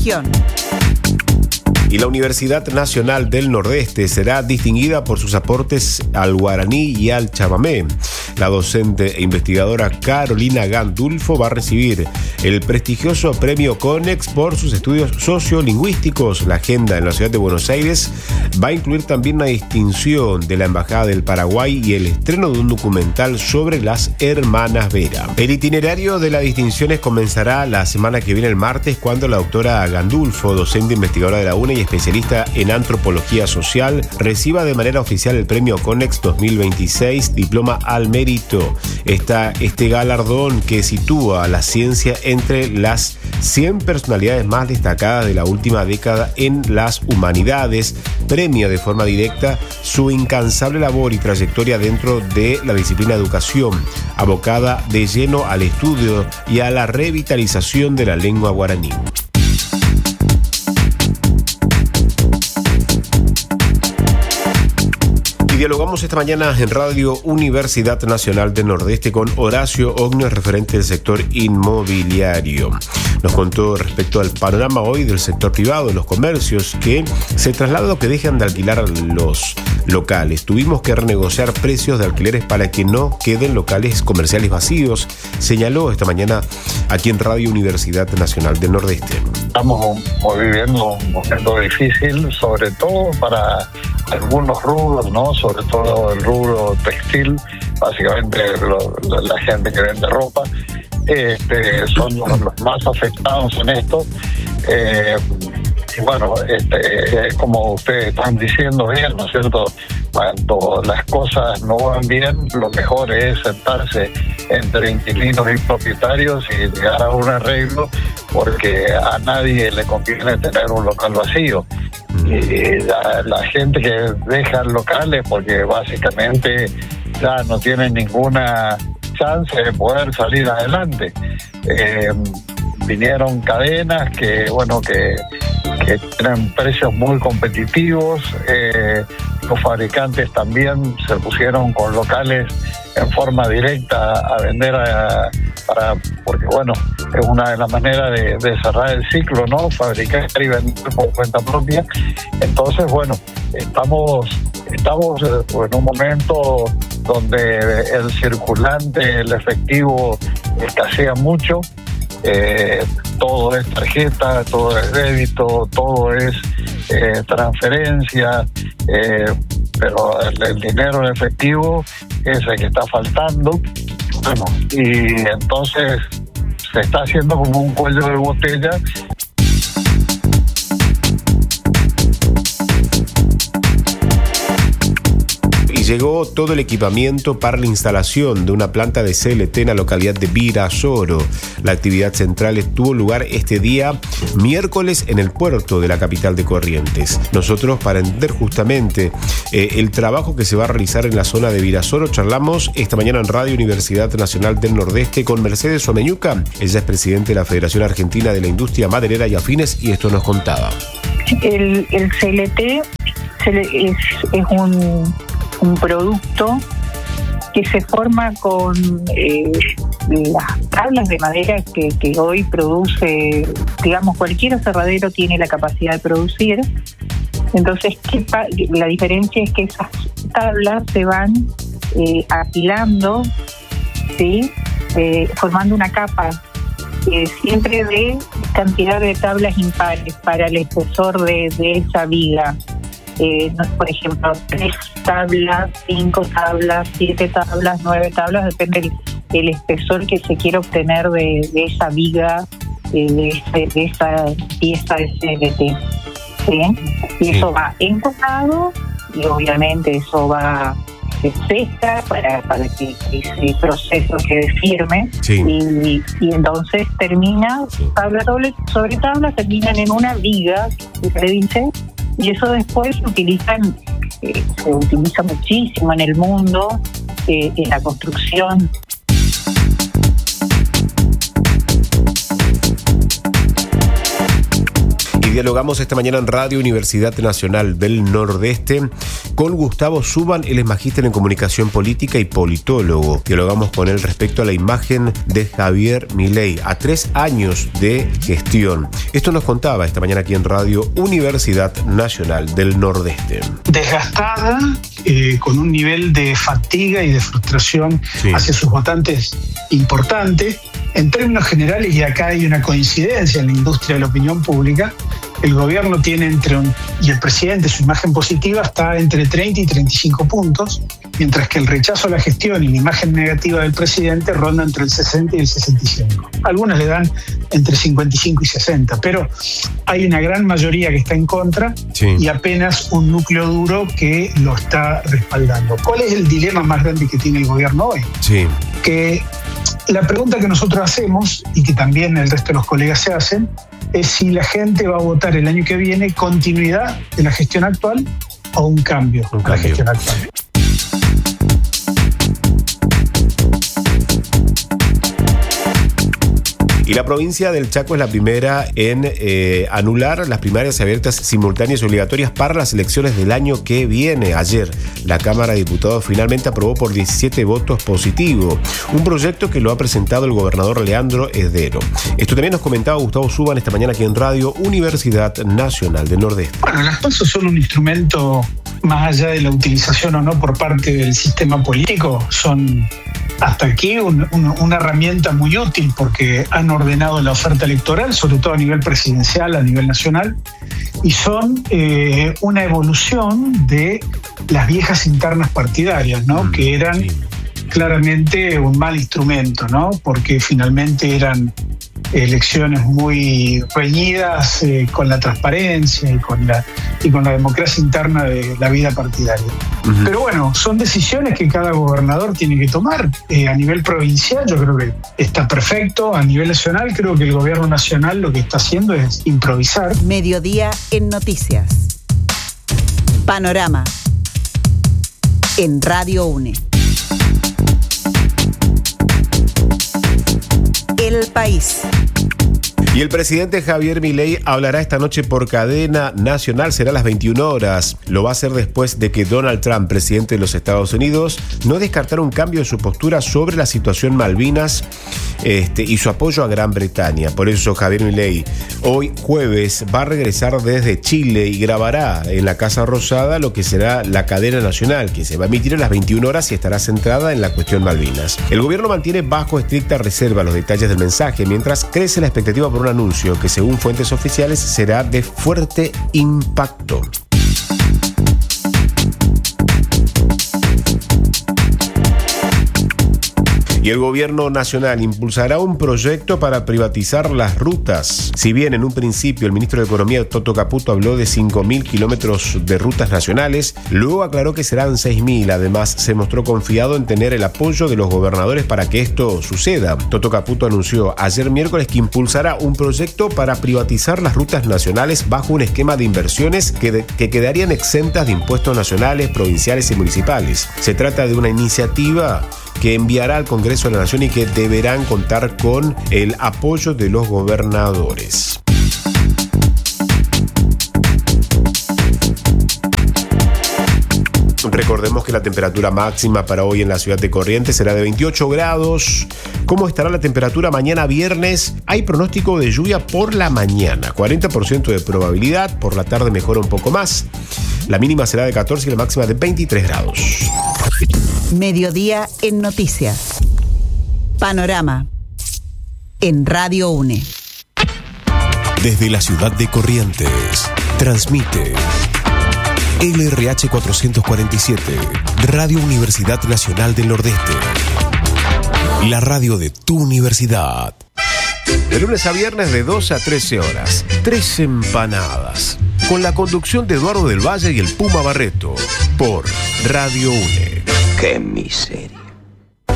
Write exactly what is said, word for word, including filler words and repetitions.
región. Y la Universidad Nacional del Nordeste será distinguida por sus aportes al guaraní y al chamamé. La docente e investigadora Carolina Gandulfo va a recibir el prestigioso premio CONEX por sus estudios sociolingüísticos. La agenda en la ciudad de Buenos Aires va a incluir también una distinción de la Embajada del Paraguay y el estreno de un documental sobre las hermanas Vera. El itinerario de las distinciones comenzará la semana que viene, el martes, cuando la doctora Gandulfo, docente investigadora de la UNA y especialista en antropología social, reciba de manera oficial el premio CONEX dos mil veintiséis, diploma al mérito. Está este galardón que sitúa la ciencia entre las cien personalidades más destacadas de la última década en las humanidades. Premia de forma directa su incansable labor y trayectoria dentro de la disciplina educación, abocada de lleno al estudio y a la revitalización de la lengua guaraní. Dialogamos esta mañana en Radio Universidad Nacional del Nordeste con Horacio Ognes, referente del sector inmobiliario. Nos contó respecto al panorama hoy del sector privado, de los comercios, que se traslada o que dejan de alquilar los locales. Tuvimos que renegociar precios de alquileres para que no queden locales comerciales vacíos, señaló esta mañana aquí en Radio Universidad Nacional del Nordeste. Estamos viviendo un momento difícil, sobre todo para algunos rubros, ¿no? Sobre todo el rubro textil, básicamente lo, la, la gente que vende ropa, este, son los, los más afectados en esto. Eh, y bueno, este, como ustedes están diciendo bien, ¿no es cierto? Cuando las cosas no van bien, lo mejor es sentarse entre inquilinos y propietarios y llegar a un arreglo, porque a nadie le conviene tener un local vacío. Y la, la gente que deja locales porque básicamente ya no tienen ninguna chance de poder salir adelante. Eh, vinieron cadenas que, bueno, que, que tienen precios muy competitivos. Eh, los fabricantes también se pusieron con locales en forma directa a vender a, para, porque bueno, es una de las maneras de, de cerrar el ciclo, ¿no? Fabricar y vender por cuenta propia. Entonces, bueno, estamos estamos en un momento donde el circulante, el efectivo, escasea mucho. Eh, todo es tarjeta, todo es débito, todo es eh, transferencia, eh, pero el, el dinero en efectivo es el que está faltando. Bueno, y entonces se está haciendo como un cuello de botella. Llegó todo el equipamiento para la instalación de una planta de C L T en la localidad de Virasoro. La actividad central tuvo lugar este día miércoles en el puerto de la capital de Corrientes. Nosotros, para entender justamente eh, el trabajo que se va a realizar en la zona de Virasoro, charlamos esta mañana en Radio Universidad Nacional del Nordeste con Mercedes Omeñuca. Ella es presidente de la Federación Argentina de la Industria Maderera y Afines, y esto nos contaba. El, el C L T es, es un... un producto que se forma con eh, las tablas de madera que, que hoy produce, digamos, cualquier aserradero tiene la capacidad de producir. Entonces, ¿qué pa- la diferencia es que esas tablas se van eh, apilando, ¿sí? eh, formando una capa eh, siempre de cantidad de tablas impares para el espesor de, de esa viga. Eh, por ejemplo, tres tablas, cinco tablas, siete tablas, nueve tablas, depende del, del espesor que se quiera obtener de, de esa viga, eh, de, ese, de esa pieza de C L T. ¿Sí? Y eso va encuadrado y obviamente eso va, se seca para, para que ese proceso quede firme. Sí. y, y entonces termina, tabla sobre, sobre tabla, terminan en una viga, que se le dice. Y eso después se utilizan, eh, se utiliza muchísimo en el mundo, eh, en la construcción. Y dialogamos esta mañana en Radio Universidad Nacional del Nordeste con Gustavo Suban. Él es magíster en comunicación política y politólogo. Dialogamos con él respecto a la imagen de Javier Milei a tres años de gestión. Esto nos contaba esta mañana aquí en Radio Universidad Nacional del Nordeste. Desgastada, eh, con un nivel de fatiga y de frustración sí. hacia sus votantes importante. En términos generales, y acá hay una coincidencia en la industria de la opinión pública, el gobierno tiene entre un, y el presidente, su imagen positiva está entre treinta y treinta y cinco puntos, mientras que el rechazo a la gestión y la imagen negativa del presidente ronda entre el sesenta y el sesenta y cinco. Algunas le dan entre cincuenta y cinco y sesenta, pero hay una gran mayoría que está en contra sí. y apenas un núcleo duro que lo está respaldando. ¿Cuál es el dilema más grande que tiene el gobierno hoy? Sí. Que la pregunta que nosotros hacemos, y que también el resto de los colegas se hacen, es si la gente va a votar el año que viene continuidad de la gestión actual o un cambio un a la gestión actual. Y la provincia del Chaco es la primera en eh, anular las primarias abiertas, simultáneas y obligatorias para las elecciones del año que viene. Ayer, la Cámara de Diputados finalmente aprobó por diecisiete votos positivos un proyecto que lo ha presentado el gobernador Leandro Heredero. Esto también nos comentaba Gustavo Suban esta mañana aquí en Radio Universidad Nacional del Nordeste. Bueno, las PASO son un instrumento, más allá de la utilización o no por parte del sistema político, son hasta aquí un, un, una herramienta muy útil porque han ordenado la oferta electoral, sobre todo a nivel presidencial, a nivel nacional, y son eh, una evolución de las viejas internas partidarias, ¿no? Mm, que eran sí. claramente un mal instrumento, ¿no? Porque finalmente eran elecciones muy reñidas eh, con la transparencia y con la, y con la democracia interna de la vida partidaria. Uh-huh. Pero bueno, son decisiones que cada gobernador tiene que tomar. Eh, a nivel provincial yo creo que está perfecto. A nivel nacional creo que el gobierno nacional lo que está haciendo es improvisar. Mediodía en Noticias. Panorama. En Radio UNE. El país. Y el presidente Javier Milei hablará esta noche por cadena nacional, será a las veintiuna horas. Lo va a hacer después de que Donald Trump, presidente de los Estados Unidos, no descartara un cambio de su postura sobre la situación Malvinas este, y su apoyo a Gran Bretaña. Por eso Javier Milei hoy jueves va a regresar desde Chile y grabará en la Casa Rosada lo que será la cadena nacional, que se va a emitir a las veintiuna horas y estará centrada en la cuestión Malvinas. El gobierno mantiene bajo estricta reserva los detalles del mensaje, mientras crece la expectativa por un anuncio que, según fuentes oficiales, será de fuerte impacto. Y el gobierno nacional impulsará un proyecto para privatizar las rutas. Si bien en un principio el ministro de Economía, Toto Caputo, habló de cinco mil kilómetros de rutas nacionales, luego aclaró que serán seis mil. Además, se mostró confiado en tener el apoyo de los gobernadores para que esto suceda. Toto Caputo anunció ayer miércoles que impulsará un proyecto para privatizar las rutas nacionales bajo un esquema de inversiones que, de, que quedarían exentas de impuestos nacionales, provinciales y municipales. Se trata de una iniciativa que enviará al Congreso de la Nación y que deberán contar con el apoyo de los gobernadores. Recordemos que la temperatura máxima para hoy en la ciudad de Corrientes será de veintiocho grados. ¿Cómo estará la temperatura mañana viernes? Hay pronóstico de lluvia por la mañana, cuarenta por ciento de probabilidad, por la tarde mejora un poco más. La mínima será de catorce y la máxima de veintitrés grados. Mediodía en Noticias. Panorama. En Radio UNE. Desde la ciudad de Corrientes, transmite L R H cuatrocientos cuarenta y siete, Radio Universidad Nacional del Nordeste. La radio de tu universidad. De lunes a viernes de doce a trece horas. Tres empanadas. Con la conducción de Eduardo del Valle y el Puma Barreto. Por Radio UNE. ¡Qué miseria!